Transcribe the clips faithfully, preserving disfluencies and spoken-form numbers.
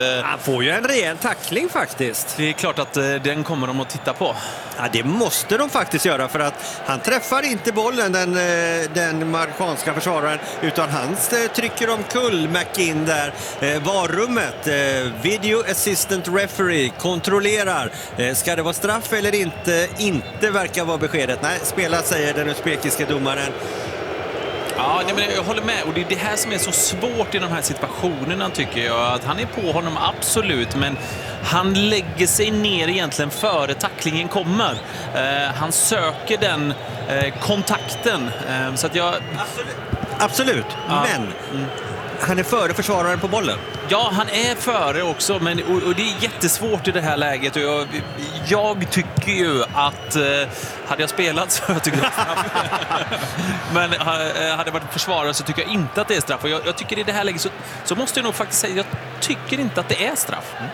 Han får ju en rejäl tackling faktiskt. Det är klart att eh, den kommer de att titta på. Ja, det måste de faktiskt göra, för att han träffar inte bollen, den, den marockanska försvararen, utan han trycker omkull McInn där. Eh, varummet, eh, video assistant referee, kontrollerar. Eh, ska det vara straff eller inte? Inte verkar vara beskedet. Nej, spela, säger den uzbekiska domaren. Ja, nej, men jag håller med. Och det är det här som är så svårt i de här situationerna, tycker jag. Att han är på honom, absolut, men han lägger sig ner egentligen före tacklingen kommer. Eh, han söker den eh, kontakten. Eh, så att jag... Absolut, absolut. Ja. Men mm. han är före försvararen på bollen. Ja, han är före också, men, och, och det är jättesvårt i det här läget. Och jag, jag tycker ju att eh, hade jag spelat så jag tycker det är straff. Men eh, hade jag varit försvarare så tycker jag inte att det är straff. Och jag, jag tycker i det här läget så, så måste jag nog faktiskt säga, jag tycker inte att det är straff. Mm.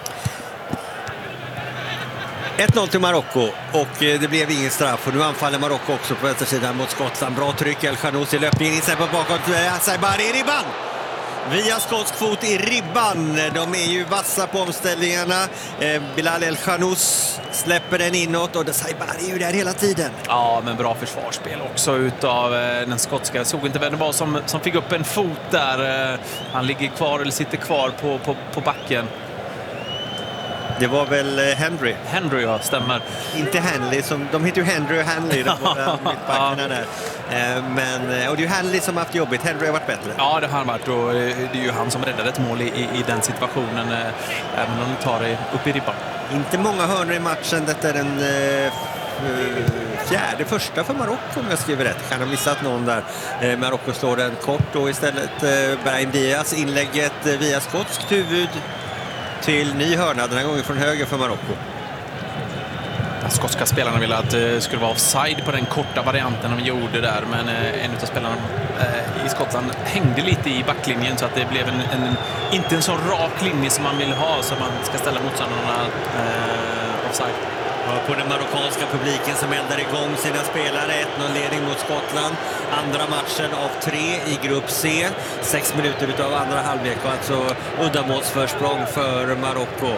ett noll till Marocko, och det blev ingen straff, och nu anfaller Marocko också på vänstersidan mot Skottland. Bra tryck, El Khanouzi i löpningen, in sig på bakåt, Saibari i ribban! Via skotsk fot i ribban. De är ju vassa på omställningarna. eh, Bilal El Khanouzi släpper den inåt, och Saibari är ju där hela tiden. Ja, men bra försvarsspel också utav eh, den skotska. Jag såg inte vem det var som, som fick upp en fot där. eh, Han ligger kvar eller sitter kvar på, på, på backen. Det var väl Henry. Henry, ja, stämmer. Inte Hanley, som, de heter ju Henry och Hanley, de båda mittbackarna där. Men, och det är ju Hanley som har haft jobbigt, Henry har varit bättre. Ja, det har han varit, och det är ju han som räddade ett mål i, i, i den situationen, även om de tar det upp i ribban. Inte många hörnor i matchen, detta är den eh, fjärde första för Marocko, om jag skriver rätt. Kan ha missat någon där. Eh, Marocko slår den kort, och istället eh, Brahim Diaz, inlägget eh, via skotskt huvud till ny hörna, den här gången från höger för Marocko. De skotska spelarna ville att det skulle vara offside på den korta varianten de gjorde där, men en av spelarna i Skottland hängde lite i backlinjen, så att det blev en, en inte en så rak linje som man vill ha, så man ska ställa motståndarna eh, offside. På den marockanska publiken som eldar igång sina spelare. ett noll ledning mot Skottland. Andra matchen av tre i grupp C. Sex minuter utav andra halvlek, och alltså uddamålsförsprång för Marocko.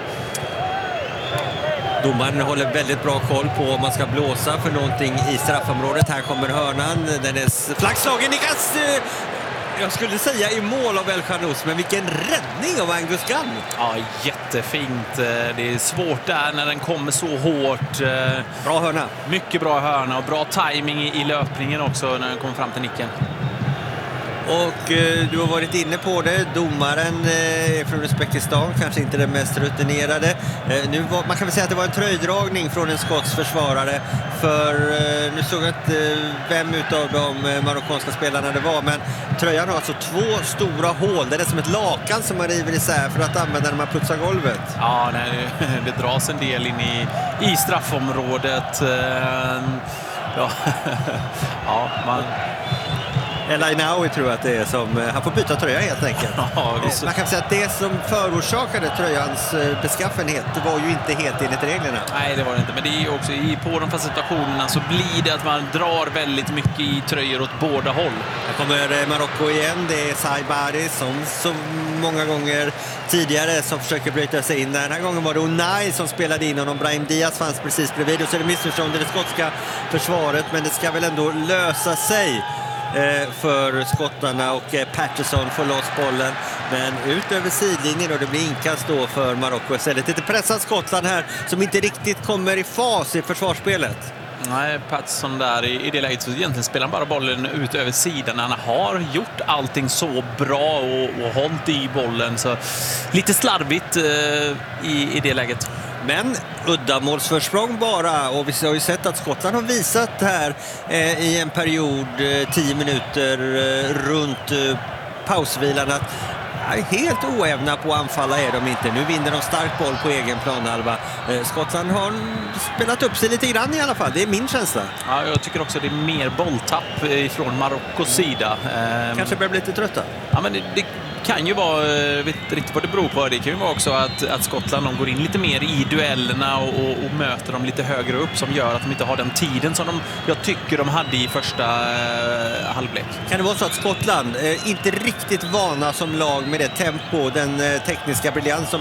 Domaren håller väldigt bra koll på om man ska blåsa för någonting i straffområdet. Här kommer hörnan. Den är flaggslagen. Nikas, jag skulle säga i mål av El Khanouzi, men vilken räddning av Angus Gunn. Ja, jättefint. Det är svårt där när den kommer så hårt. Bra hörna. Mycket bra hörna, och bra timing i löpningen också när den kommer fram till nicken. Och eh, du har varit inne på det. Domaren eh, från Uzbekistan, kanske inte den mest rutinerade. Eh, nu var, man kan väl säga att det var en tröjdragning från en skotsk försvarare. För eh, nu såg jag inte eh, vem utav de eh, marockanska spelarna det var. Men tröjan har alltså två stora hål. Det är som ett lakan som man river isär för att använda när man putsar golvet. Ja, nej, det dras en del in i, i straffområdet. Eh, ja, ja, man... El Ainaoui tror jag att det är som, han får byta tröja helt enkelt. Ja, så... Man kan säga att det som förorsakade tröjans beskaffenhet var ju inte helt enligt reglerna. Nej, det var det inte. Men det är ju också i, på de fasta situationerna så blir det att man drar väldigt mycket i tröjor åt båda håll. Här kommer Marocko igen. Det är Saibari som så många gånger tidigare som försöker bryta sig in. Den här gången var det Unai som spelade in honom. Brahim Diaz fanns precis bredvid. Och så är det missförstånd i det skotska försvaret. Men det ska väl ändå lösa sig för skottarna, och Patterson får loss bollen, men ut över sidlinjen, och det blir inkast då för Marocko. Istället lite pressat Skottland här som inte riktigt kommer i fas i försvarsspelet. Nej, Patterson där i, i det läget så egentligen spelar bara bollen ut över sidan. Han har gjort allting så bra och, och hållit i bollen, så lite slarvigt eh, i, i det läget. Men uddamålsförsprång bara, och vi har ju sett att Skottland har visat här eh, i en period, eh, tio minuter eh, runt eh, pausvilan, att ja, helt oävna på att anfalla är de inte. Nu vinner de stark boll på egen planhalva. Eh, Skottland har spelat upp sig lite grann i alla fall, det är min känsla. Ja, jag tycker också att det är mer bolltapp från Marockos sida. Eh, Kanske börjar bli lite trötta. Ja, men det, det kan ju vara, jag vet inte riktigt vad det beror på, det kan ju vara också att, att Skottland de går in lite mer i duellerna och, och, och möter dem lite högre upp som gör att de inte har den tiden som de, jag tycker de hade i första eh, halvlek. Kan det vara så att Skottland eh, inte riktigt vana som lag med det tempo, den eh, tekniska briljans som